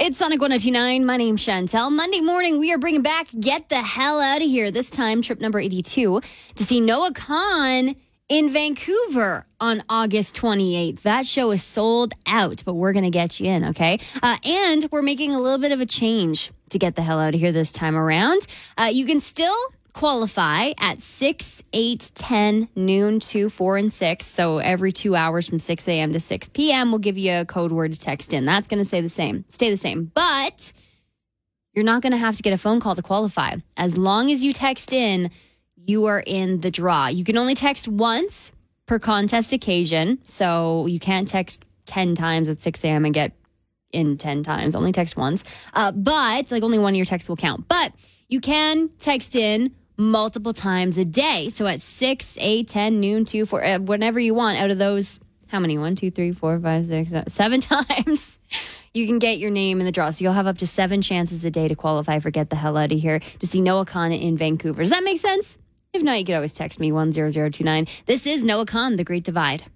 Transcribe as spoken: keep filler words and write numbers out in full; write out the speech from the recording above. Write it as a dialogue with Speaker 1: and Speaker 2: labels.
Speaker 1: It's Sonic one oh two nine. My name's Chantel. Monday morning, we are bringing back Get the Hell Out of Here. This time, trip number eighty-two to see Noah Kahan in Vancouver on August twenty-eighth. That show is sold out, but we're going to get you in, okay? Uh, and we're making a little bit of a change to Get the Hell Out of Here this time around. Uh, you can still qualify at six, eight, ten, noon, two, four, and six. So every two hours from six a.m. to six p.m., we'll give you a code word to text in. That's going to stay the same. Stay the same. But you're not going to have to get a phone call to qualify. As long as you text in, you are in the draw. You can only text once per contest occasion. So you can't text ten times at six a.m. and get in ten times. Only text once. Uh, but like only one of your texts will count. But you can text in multiple times a day. So at six, eight, ten, noon, two, four, uh, whenever you want out of those, how many? One, two, three, four, five, six, seven, seven times you can get your name in the draw. So you'll have up to seven chances a day to qualify for Get the Hell Out of Here to see Noah Kahan in Vancouver. Does that make sense? If not, you could always text me one zero zero two nine. This is Noah Kahan, The Great Divide.